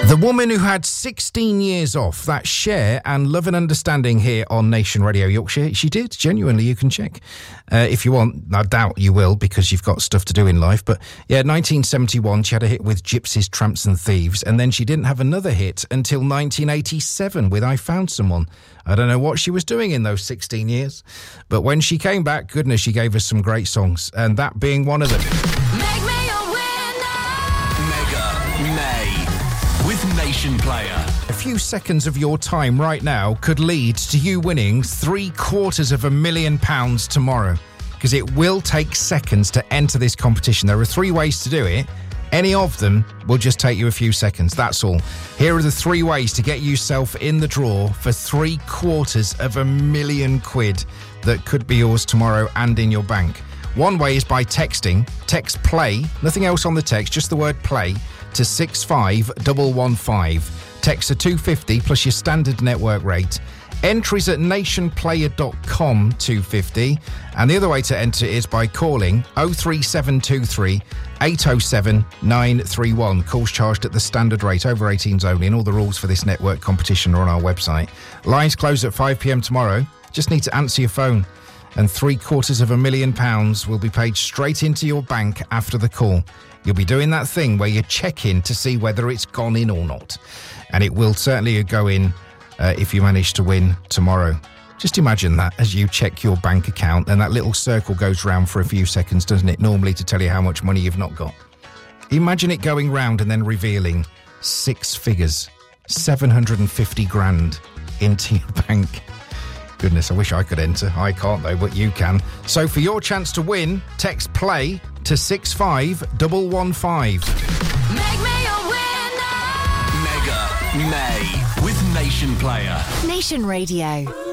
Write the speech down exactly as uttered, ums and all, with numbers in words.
The woman who had sixteen years off, that's Cher and Love and Understanding here on Nation Radio Yorkshire. She did, genuinely, you can check. Uh, if you want, I doubt you will because you've got stuff to do in life. But yeah, nineteen seventy-one, she had a hit with Gypsies, Tramps and Thieves. And then she didn't have another hit until nineteen eighty-seven with I Found Someone. I don't know what she was doing in those sixteen years. But when she came back, goodness, she gave us some great songs. And that being one of them. Make me a winner. Mega May with Nation Player. A few seconds of your time right now could lead to you winning three quarters of a million pounds tomorrow, because it will take seconds to enter this competition. There are three ways to do it. Any of them will just take you a few seconds, that's all. Here are the three ways to get yourself in the draw for three quarters of a million quid that could be yours tomorrow and in your bank. One way is by texting. Text PLAY, nothing else on the text, just the word PLAY, to six five one one five. Text to two fifty plus your standard network rate. Entries at nationplayer dot com, two fifty. And the other way to enter is by calling oh three seven two three eight oh seven nine three one. Calls charged at the standard rate, over eighteens only, and all the rules for this network competition are on our website. Lines close at five p.m. tomorrow. Just need to answer your phone. And three quarters of a million pounds will be paid straight into your bank after the call. You'll be doing that thing where you check in to see whether it's gone in or not. And it will certainly go in uh, if you manage to win tomorrow. Just imagine that as you check your bank account and that little circle goes round for a few seconds, doesn't it, normally to tell you how much money you've not got. Imagine it going round and then revealing six figures, seven hundred fifty grand into your bank. Goodness, I wish I could enter. I can't though, but you can. So for your chance to win, text PLAY to six five one one five. Make me a winner. Mega May with Nation Player. Nation Radio.